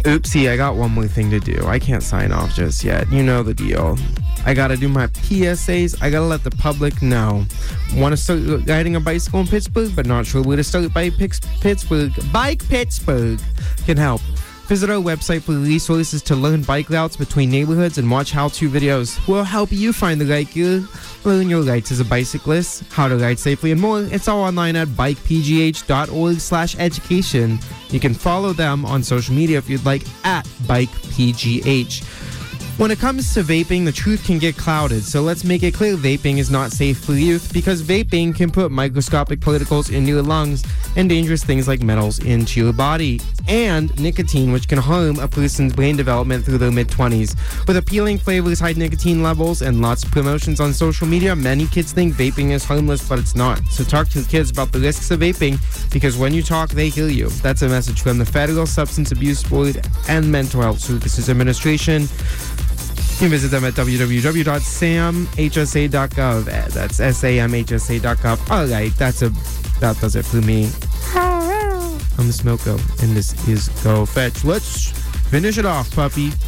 Oopsie, I got one more thing to do. I can't sign off just yet. You know the deal. I gotta do my PSAs. I gotta let the public know. Want to start riding a bicycle in Pittsburgh, but not sure where to start by Pittsburgh? Bike Pittsburgh can help. Visit our website for resources to learn bike routes between neighborhoods and watch how-to videos. We'll help you find the right gear, learn your rights as a bicyclist, how to ride safely, and more. It's all online at bikepgh.org/education. You can follow them on social media if you'd like at bikepgh. When it comes to vaping, the truth can get clouded, so let's make it clear vaping is not safe for youth because vaping can put microscopic particles into your lungs and dangerous things like metals into your body, and nicotine, which can harm a person's brain development through their mid-20s. With appealing flavors, high nicotine levels, and lots of promotions on social media, many kids think vaping is harmless, but it's not. So talk to the kids about the risks of vaping because when you talk, they hear you. That's a message from the Federal Substance Abuse Board and Mental Health Services Administration. You can visit them at www.samhsa.gov. That's samhsa.gov. All right, that does it for me. I'm the Smoko, and this is Go Fetch. Let's finish it off, puppy.